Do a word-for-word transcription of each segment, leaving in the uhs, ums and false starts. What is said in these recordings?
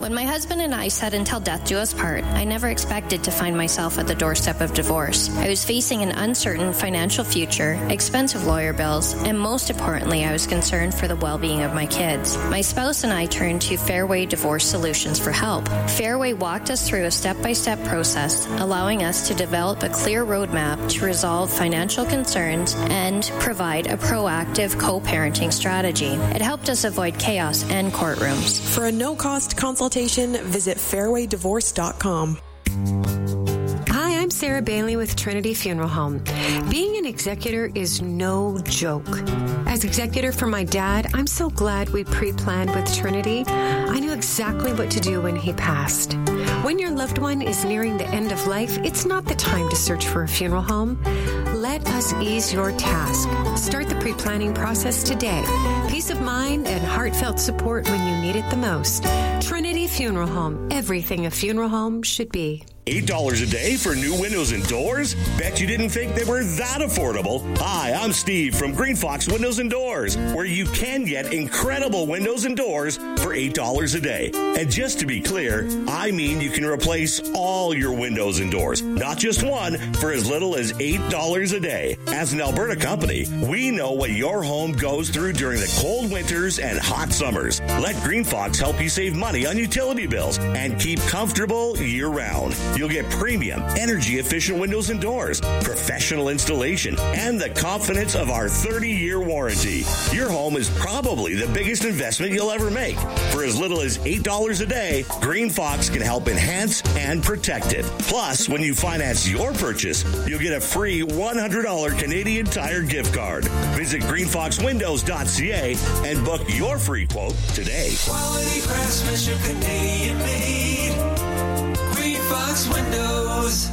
When my husband and I said until death do us part, I never expected to find myself at the doorstep of divorce. I was facing an uncertain financial future, expensive lawyer bills, and most importantly, I was concerned for the well-being of my kids. My spouse and I turned to Fairway Divorce Solutions for help. Fairway walked us through a step-by-step process, allowing us to develop a clear roadmap to resolve financial concerns and provide a proactive co-parenting strategy. It helped us avoid chaos and courtrooms. For a no-cost consultation, visit fairway divorce dot com. Hi, I'm Sarah Bailey with Trinity Funeral Home. Being an executor is no joke. As executor for my dad, I'm so glad we pre-planned with Trinity. I knew exactly what to do when he passed. When your loved one is nearing the end of life, it's not the time to search for a funeral home. Let us ease your task. Start the pre-planning process today. Peace of mind and heartfelt support when you need it the most. Trinity Funeral Home. Everything a funeral home should be. eight dollars a day for new windows and doors? Bet you didn't think they were that affordable. Hi, I'm Steve from Green Fox Windows and Doors, where you can get incredible windows and doors for eight dollars a day. And just to be clear, I mean you can replace all your windows and doors, not just one, for as little as eight dollars a day. As an Alberta company, we know what your home goes through during the cold winters and hot summers. Let Green Fox help you save money on utility bills and keep comfortable year-round. You'll get premium, energy-efficient windows and doors, professional installation, and the confidence of our thirty-year warranty. Your home is probably the biggest investment you'll ever make. For as little as eight dollars a day, Green Fox can help enhance and protect it. Plus, when you finance your purchase, you'll get a free one hundred dollars Canadian Tire gift card. Visit green fox windows dot c a and book your free quote today. Quality craftsmanship, Canadian made. Green Fox Windows.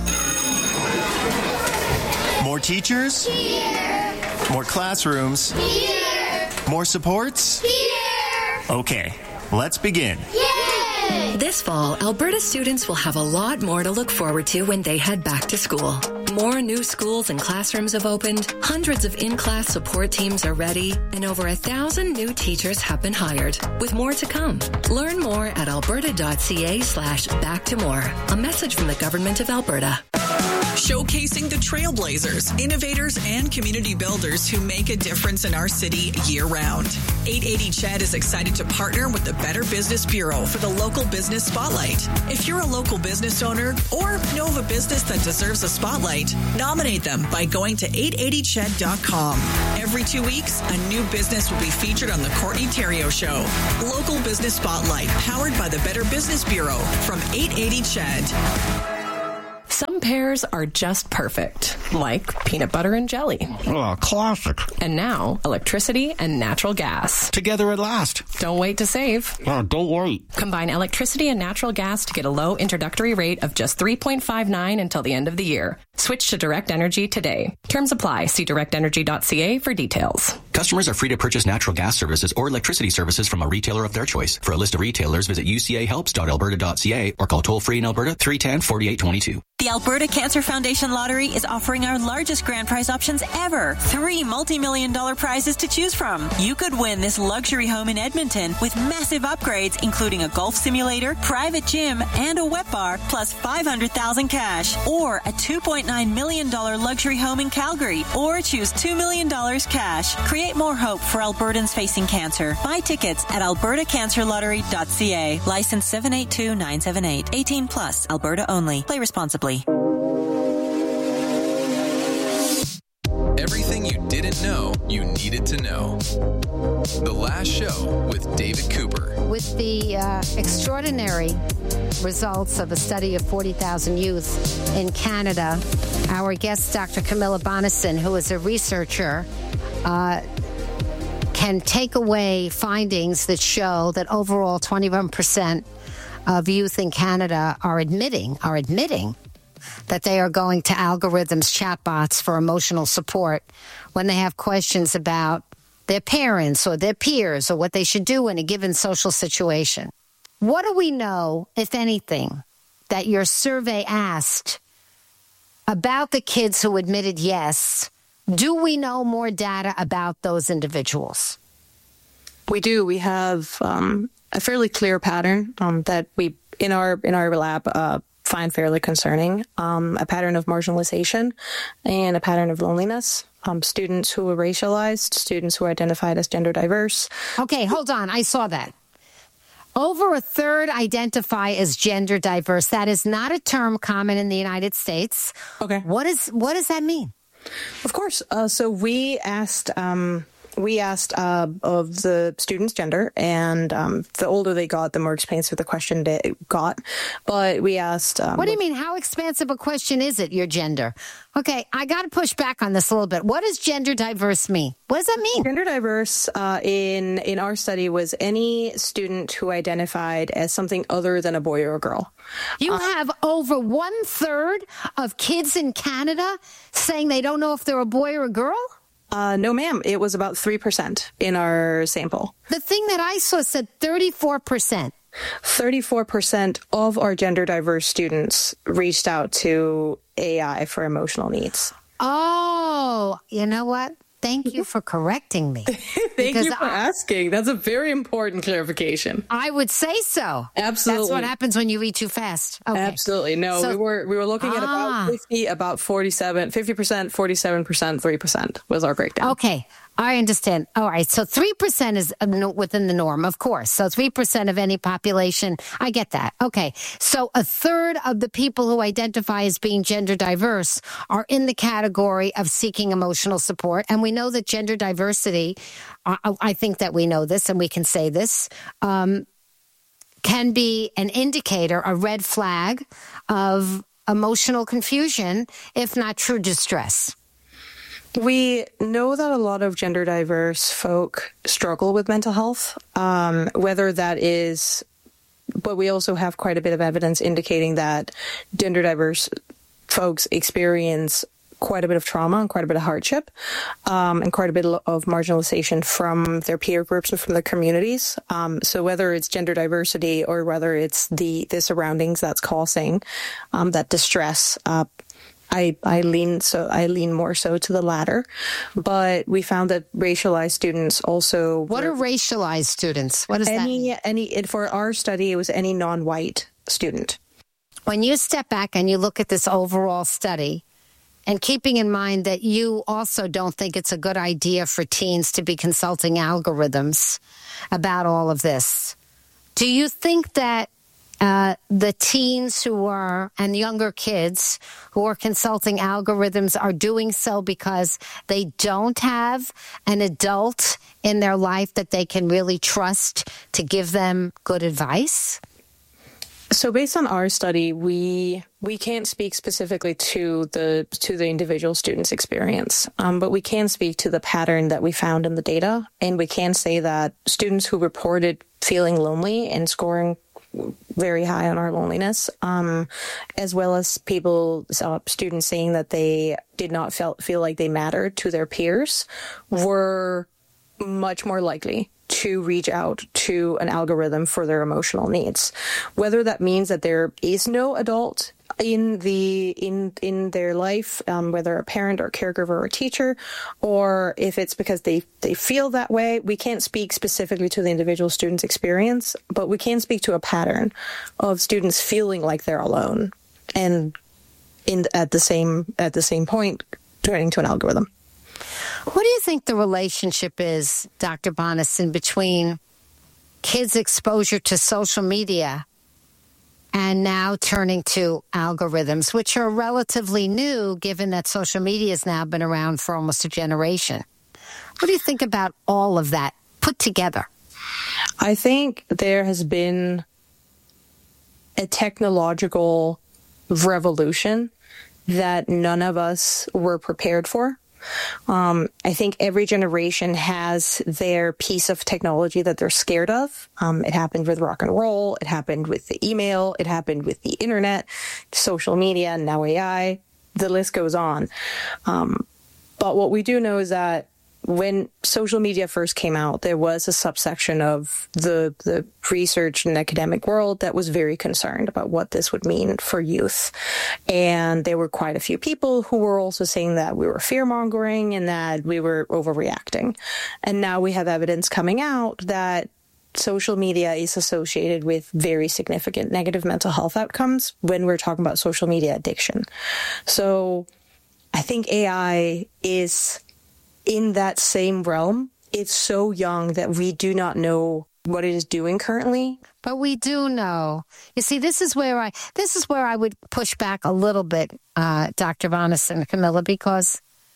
More teachers? Here. More classrooms? Here. More supports? Here. Okay, let's begin. Yay! This fall, Alberta students will have a lot more to look forward to when they head back to school. More new schools and classrooms have opened, hundreds of in-class support teams are ready, and over a thousand new teachers have been hired, with more to come. Learn more at alberta dot c a slash back to more. A message from the Government of Alberta. Showcasing the trailblazers, innovators, and community builders who make a difference in our city year-round. eight eighty C H E D is excited to partner with the Better Business Bureau for the Local Business Spotlight. If you're a local business owner or know of a business that deserves a spotlight, nominate them by going to eight eighty C H E D dot com. Every two weeks, a new business will be featured on the Courtney Theriault Show. Local Business Spotlight, powered by the Better Business Bureau from eight eighty C H E D. Some pairs are just perfect, like peanut butter and jelly. Oh, classic. And now, electricity and natural gas. Together at last. Don't wait to save. Oh, don't wait. Combine electricity and natural gas to get a low introductory rate of just three point five nine until the end of the year. Switch to Direct Energy today. Terms apply. See direct energy dot c a for details. Customers are free to purchase natural gas services or electricity services from a retailer of their choice. For a list of retailers, visit u c a helps dot alberta dot c a or call toll-free in Alberta three one zero, four eight two two. The Alberta Cancer Foundation Lottery is offering our largest grand prize options ever. Three multi-million dollar prizes to choose from. You could win this luxury home in Edmonton with massive upgrades, including a golf simulator, private gym, and a wet bar, plus five hundred thousand cash. Or a two point nine million dollars luxury home in Calgary. Or choose two million dollars cash. Create more hope for Albertans facing cancer. Buy tickets at alberta cancer lottery dot c a. License seven eight two nine seven eight. eighteen plus. Alberta only. Play responsibly. Everything you didn't know you needed to know. The Last Show with David Cooper. With the uh, extraordinary results of a study of forty thousand youth in Canada, our guest, Doctor Camilla Bonnison, who is a researcher, uh, can take away findings that show that overall twenty-one percent of youth in Canada are admitting, are admitting that they are going to algorithms, chatbots for emotional support when they have questions about their parents or their peers or what they should do in a given social situation. What do we know, if anything, that your survey asked about the kids who admitted yes? Do we know more data about those individuals? We do. We have um, a fairly clear pattern um, that we in our in our lab uh, find fairly concerning. Um, a pattern of marginalization and a pattern of loneliness. Um, students who were racialized, students who were identified as gender diverse. Okay, hold on. I saw that. Over a third identify as gender diverse. That is not a term common in the United States. Okay. What is what does that mean? Of course. Uh, so we asked um, we asked uh, of the students' gender, and um, the older they got, the more expansive the question they got. But we asked. Um, what do you mean? How expansive a question is it? Your gender? Okay, I got to push back on this a little bit. What does gender diverse mean? What does that mean? Gender diverse uh, in in our study was any student who identified as something other than a boy or a girl. You uh, have over one third of kids in Canada saying they don't know if they're a boy or a girl? Uh, no, ma'am. It was about three percent in our sample. The thing that I saw said thirty-four percent. thirty-four percent of our gender diverse students reached out to A I for emotional needs. Oh, you know what? Thank you for correcting me. Thank you for I, asking. That's a very important clarification. I would say so. Absolutely. That's what happens when you read too fast. Okay. Absolutely. No, so, we were we were looking ah. at about fifty, about forty-seven, fifty percent, forty-seven percent, three percent was our breakdown. Okay. I understand. All right. So three percent is within the norm, of course. So three percent of any population. I get that. Okay. So a third of the people who identify as being gender diverse are in the category of seeking emotional support. And we know that gender diversity, I, I think that we know this and we can say this, um, can be an indicator, a red flag of emotional confusion, if not true distress. We know that a lot of gender diverse folk struggle with mental health, um, whether that is, but we also have quite a bit of evidence indicating that gender diverse folks experience quite a bit of trauma and quite a bit of hardship, um, and quite a bit of marginalization from their peer groups and from their communities. Um, so whether it's gender diversity or whether it's the, the surroundings that's causing um, that distress, uh, I, I lean so I lean more so to the latter, but we found that racialized students also. What are racialized students? What is any, that? Any any for our study, it was any non-white student. When you step back and you look at this overall study, and keeping in mind that you also don't think it's a good idea for teens to be consulting algorithms about all of this, do you think that Uh, the teens who are, and younger kids who are consulting algorithms are doing so because they don't have an adult in their life that they can really trust to give them good advice? So based on our study, we we can't speak specifically to the to the individual student's experience, um, but we can speak to the pattern that we found in the data, and we can say that students who reported feeling lonely and scoring very high on our loneliness, um, as well as people, uh, students saying that they did not feel, feel like they mattered to their peers, were much more likely to reach out to an algorithm for their emotional needs. Whether that means that there is no adult in the in in their life, um, whether a parent or caregiver or teacher, or if it's because they they feel that way, we can't speak specifically to the individual student's experience, but we can speak to a pattern of students feeling like they're alone, and in at the same at the same point turning to an algorithm. What do you think the relationship is, Doctor Bonasin, between kids' exposure to social media and now turning to algorithms, which are relatively new, given that social media has now been around for almost a generation? What do you think about all of that put together? I think there has been a technological revolution that none of us were prepared for. Um, I think every generation has their piece of technology that they're scared of. Um, it happened with rock and roll. It happened with the email. It happened with the internet, social media, now A I. The list goes on. Um, but what we do know is that when social media first came out, there was a subsection of the the research and academic world that was very concerned about what this would mean for youth. And there were quite a few people who were also saying that we were fear-mongering and that we were overreacting. And now we have evidence coming out that social media is associated with very significant negative mental health outcomes when we're talking about social media addiction. So I think A I is in that same realm. It's so young that we do not know what it is doing currently. But we do know. You see, this is where I this is where I would push back a little bit, uh, Doctor Bonison and Camilla, because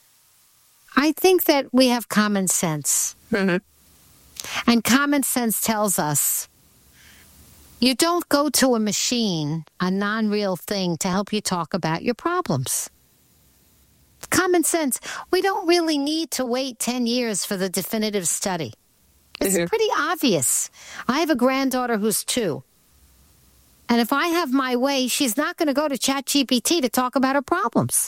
I think that we have common sense. Mm-hmm. And common sense tells us you don't go to a machine, a non-real thing, to help you talk about your problems. Common sense. We don't really need to wait ten years for the definitive study. It's mm-hmm. pretty obvious. I have a granddaughter who's two. And if I have my way, she's not going to go to ChatGPT to talk about her problems.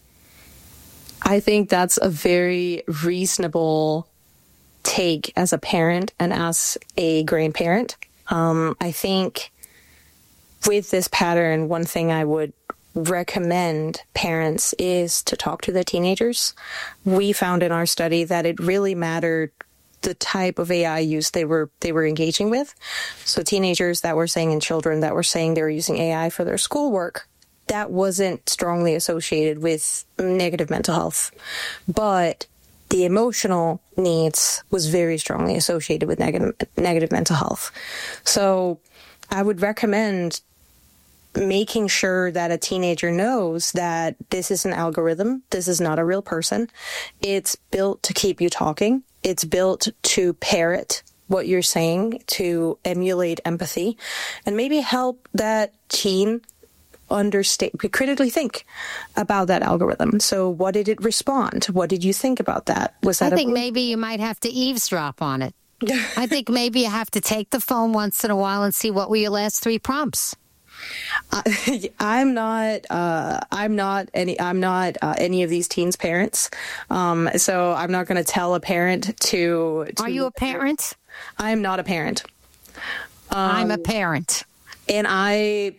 I think that's a very reasonable take as a parent and as a grandparent. Um, I think with this pattern, one thing I would recommend parents is to talk to their teenagers. We found in our study that it really mattered the type of A I use they were they were engaging with. So teenagers that were saying and children that were saying they were using A I for their schoolwork, that wasn't strongly associated with negative mental health. But the emotional needs was very strongly associated with negative negative mental health. So I would recommend making sure that a teenager knows that this is an algorithm. This is not a real person. It's built to keep you talking. It's built to parrot what you're saying, to emulate empathy, and maybe help that teen understand, critically think about that algorithm. So what did it respond? What did you think about that? Was that I think a- maybe you might have to eavesdrop on it. I think maybe you have to take the phone once in a while and see what were your last three prompts. Uh, I'm not. Uh, I'm not any. I'm not uh, any of these teens' parents. Um, so I'm not going to tell a parent to, to. Are you a parent? I am not a parent. Um, I'm a parent, and I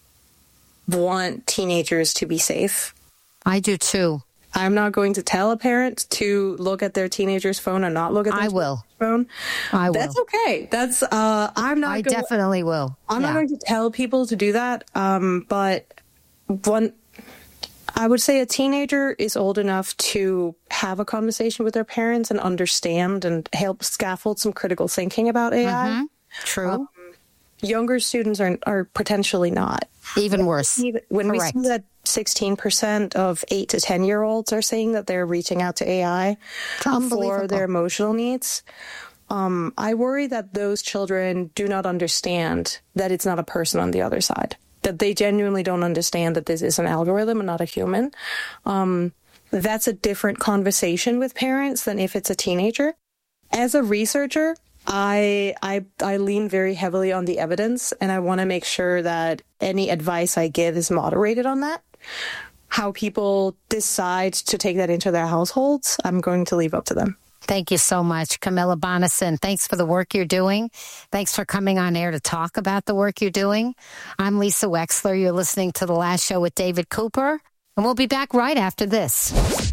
want teenagers to be safe. I do too. I'm not going to tell a parent to look at their teenager's phone and not look at their I will. phone. I will. That's okay. That's uh, I'm not. I go- definitely will. I'm yeah. not going to tell people to do that. Um, but one, I would say a teenager is old enough to have a conversation with their parents and understand and help scaffold some critical thinking about A I. Mm-hmm. True. Um, younger students are are potentially not. Even worse. When Correct. we see that sixteen percent of eight to ten year olds are saying that they're reaching out to A I for their emotional needs, um, I worry that those children do not understand that it's not a person on the other side, that they genuinely don't understand that this is an algorithm and not a human. Um, that's a different conversation with parents than if it's a teenager. As a researcher, I, I I lean very heavily on the evidence, and I want to make sure that any advice I give is moderated on that. How people decide to take that into their households, I'm going to leave up to them. Thank you so much, Camilla Bonison. Thanks for the work you're doing. Thanks for coming on air to talk about the work you're doing. I'm Lisa Wexler. You're listening to The Last Show with David Cooper, and we'll be back right after this.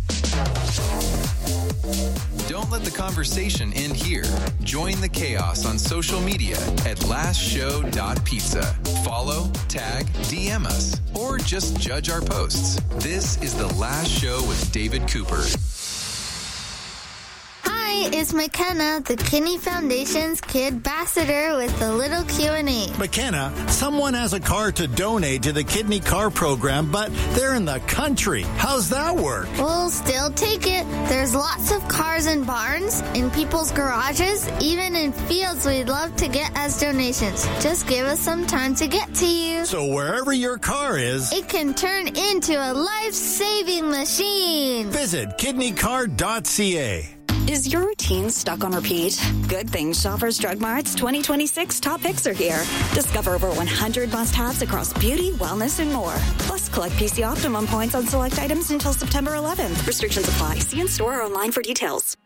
Don't let the conversation end here. Join the chaos on social media at last show dot pizza. Follow, tag, D M us, or just judge our posts. This is The Last Show with David Cooper. Hi, it's McKenna, the Kidney Foundation's Kid Ambassador with a little Q and A. McKenna, someone has a car to donate to the Kidney Car Program, but they're in the country. How's that work? We'll still take it. There's lots of cars in barns, in people's garages, even in fields we'd love to get as donations. Just give us some time to get to you. So wherever your car is, it can turn into a life-saving machine. Visit kidney car dot c a. Is your routine stuck on repeat? Good things. Shoppers Drug Mart's twenty twenty-six top picks are here. Discover over one hundred must-haves across beauty, wellness, and more. Plus, collect P C Optimum points on select items until September eleventh. Restrictions apply. See in store or online for details.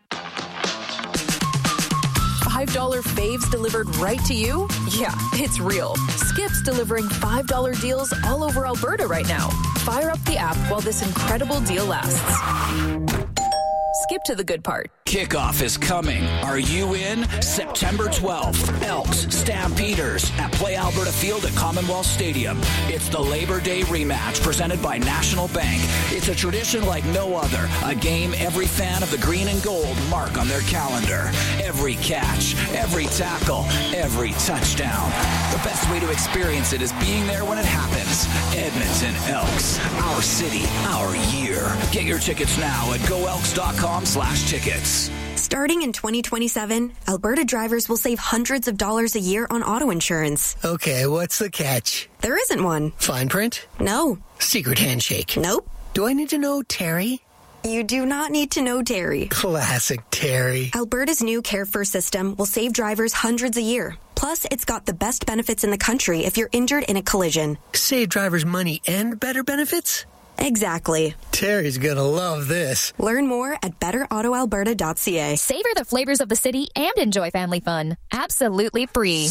five dollar faves delivered right to you? Yeah, it's real. Skip's delivering five dollar deals all over Alberta right now. Fire up the app while this incredible deal lasts. skip to the good part. Kickoff is coming. Are you in? September twelfth, Elks, Stampeders at Play Alberta Field at Commonwealth Stadium. It's the Labor Day rematch presented by National Bank. It's a tradition like no other. A game every fan of the green and gold mark on their calendar. Every catch, every tackle, every touchdown. The best way to experience it is being there when it happens. Edmonton Elks. Our city, our year. Get your tickets now at go elks dot com slash tickets. Starting in twenty twenty-seven, Alberta drivers will save hundreds of dollars a year on auto insurance. Okay, what's the catch? There isn't one. Fine print? No. Secret handshake? Nope. Do I need to know Terry? You do not need to know Terry. Classic Terry. Alberta's new Care First system will save drivers hundreds a year. Plus, it's got the best benefits in the country if you're injured in a collision. Save drivers money and better benefits? Exactly. Terry's gonna love this. Learn more at better auto alberta dot c a. Savor the flavors of the city and enjoy family fun. Absolutely free.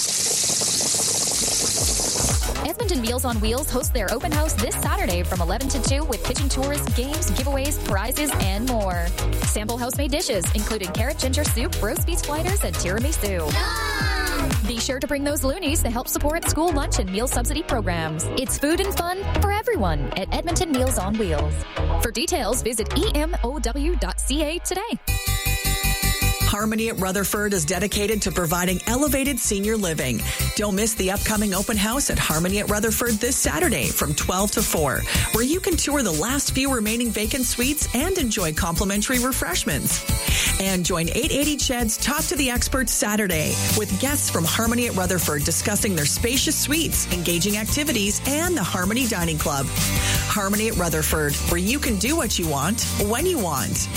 Edmonton Meals on Wheels hosts their open house this Saturday from eleven to two with kitchen tours, games, giveaways, prizes, and more. Sample house-made dishes, including carrot ginger soup, roast beef sliders, and tiramisu. Yum! Be sure to bring those loonies to help support school lunch and meal subsidy programs. It's food and fun for everyone at Edmonton Meals on Wheels. For details, visit E M O W dot c a today. Harmony at Rutherford is dedicated to providing elevated senior living. Don't miss the upcoming open house at Harmony at Rutherford this Saturday from twelve to four, where you can tour the last few remaining vacant suites and enjoy complimentary refreshments. And join eight eighty C H E D's Talk to the Experts Saturday with guests from Harmony at Rutherford discussing their spacious suites, engaging activities, and the Harmony Dining Club. Harmony at Rutherford, where you can do what you want, when you want.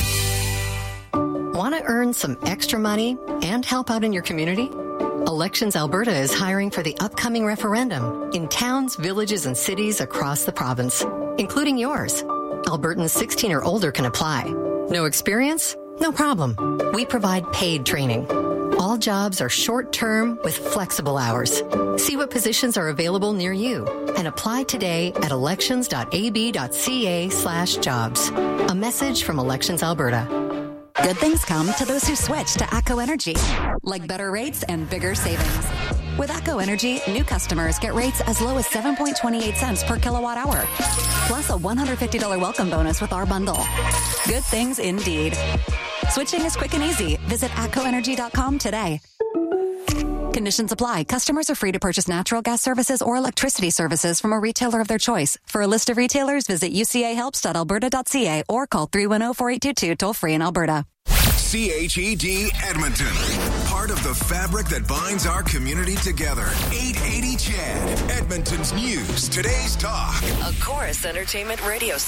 Want to earn some extra money and help out in your community? Elections Alberta is hiring for the upcoming referendum in towns, villages, and cities across the province, including yours. Albertans sixteen or older can apply. No experience? No problem. We provide paid training. All jobs are short-term with flexible hours. See what positions are available near you and apply today at elections dot a b dot c a slash jobs. A message from Elections Alberta. Good things come to those who switch to ATCO Energy, like better rates and bigger savings. With ATCO Energy, new customers get rates as low as seven point two eight cents per kilowatt hour, plus a one hundred fifty dollars welcome bonus with our bundle. Good things indeed. Switching is quick and easy. Visit atco energy dot com today. Conditions apply. Customers are free to purchase natural gas services or electricity services from a retailer of their choice. For a list of retailers, visit u c a helps dot alberta dot c a or call three one zero, four eight two two toll free in Alberta. C H E D Edmonton, part of the fabric that binds our community together. eight eighty C H E D, Edmonton's news, today's talk. A Chorus Entertainment Radio